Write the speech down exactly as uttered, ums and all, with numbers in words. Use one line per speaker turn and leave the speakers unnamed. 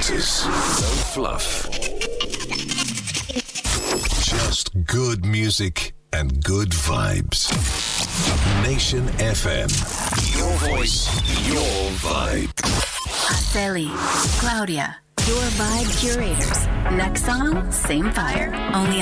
filters, no fluff. Just good music and good vibes. Nation F M. Your voice, your vibe.
Araceli, Claudia, your vibe curators. Next song, same fire. Only